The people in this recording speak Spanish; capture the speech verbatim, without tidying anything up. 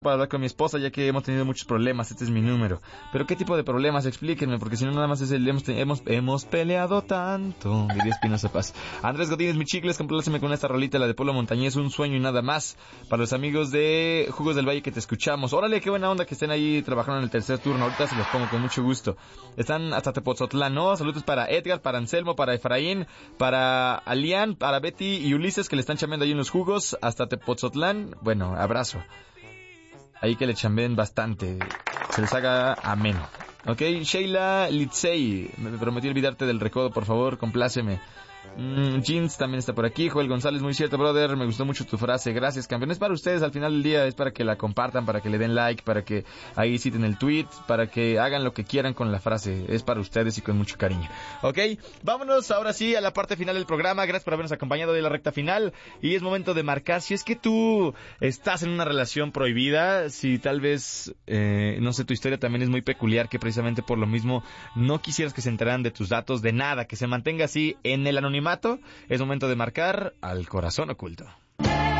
para hablar con mi esposa, ya que hemos tenido muchos problemas. Este es mi número. Pero ¿qué tipo de problemas? Explíquenme, porque si no nada más es el hemos, hemos, hemos peleado tanto, diría Espinosa Paz. Andrés Godínez, mi chicles, compláceme con esta rolita, la de Polo Montañés, Un sueño y nada más. Para los amigos de Jugos del Valle que te escuchamos. Órale, qué buena onda que estén ahí trabajando en el tercer turno. Ahorita se los pongo con mucho gusto. Están hasta Tepoztlán, ¿no? Saludos para Edgar, para Anselmo, para Efraín, para Alián, para Betty y Ulises, que le están chambeando ahí en los jugos. Hasta Tepoztlán. Bueno, abrazo. Ahí que le chambeen bastante, se les haga ameno. Ok, Sheila Litzey, me prometí olvidarte del recodo, por favor, compláceme. Mm, Jeans también está por aquí. Joel González, muy cierto, brother, me gustó mucho tu frase, gracias, campeón. Es para ustedes al final del día, es para que la compartan, para que le den like, para que ahí citen el tweet, para que hagan lo que quieran con la frase, es para ustedes y con mucho cariño. Ok, vámonos ahora sí a la parte final del programa. Gracias por habernos acompañado de la recta final, y es momento de marcar si es que tú estás en una relación prohibida, si tal vez eh, no sé, tu historia también es muy peculiar, que precisamente por lo mismo no quisieras que se enteraran de tus datos, de nada, que se mantenga así en el anonimato. Es momento de marcar al corazón oculto.